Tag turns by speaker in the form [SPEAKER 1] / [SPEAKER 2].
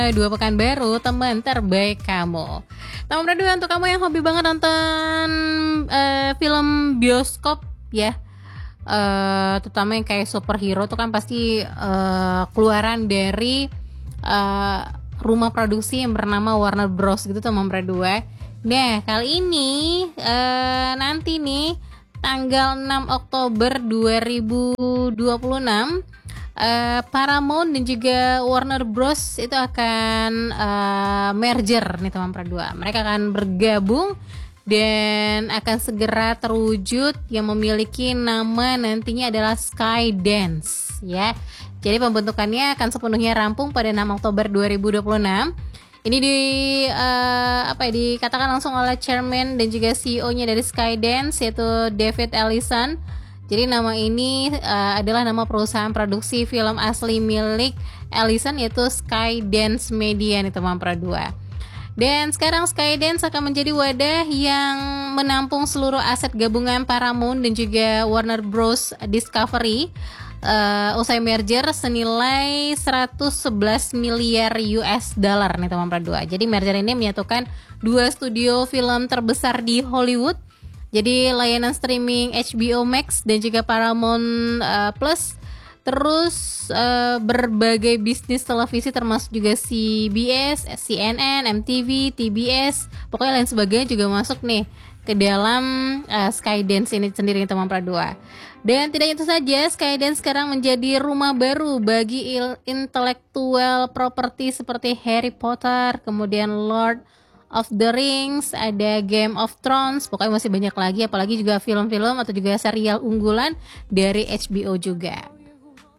[SPEAKER 1] Dua pekan baru teman terbaik kamu. Teman berdua untuk kamu yang hobi banget nonton film bioskop ya. Terutama yang kayak superhero tuh kan pasti keluaran dari rumah produksi yang bernama Warner Bros gitu teman berdua. Nah kali ini nanti nih tanggal 6 Oktober 2026 Paramount dan juga Warner Bros itu akan merger nih teman berdua. Mereka akan bergabung dan akan segera terwujud yang memiliki nama nantinya adalah Skydance ya. Jadi pembentukannya akan sepenuhnya rampung pada 6 Oktober 2026. Ini dikatakan langsung oleh chairman dan juga CEO-nya dari Skydance yaitu David Ellison. Jadi nama ini adalah nama perusahaan produksi film asli milik Ellison yaitu Skydance Media nih teman berdua. Dan sekarang Skydance akan menjadi wadah yang menampung seluruh aset gabungan Paramount dan juga Warner Bros Discovery usai merger senilai 111 miliar US dollar nih teman berdua. Jadi merger ini menyatukan dua studio film terbesar di Hollywood. Jadi layanan streaming HBO Max dan juga Paramount Plus, terus berbagai bisnis televisi termasuk juga CBS, CNN, MTV, TBS, pokoknya lain sebagainya juga masuk nih ke dalam Skydance ini sendiri teman berdua. Dan tidak itu saja, Skydance sekarang menjadi rumah baru bagi intellectual property seperti Harry Potter, kemudian Lord of the Rings, ada Game of Thrones, pokoknya masih banyak lagi, apalagi juga film-film atau juga serial unggulan dari HBO juga.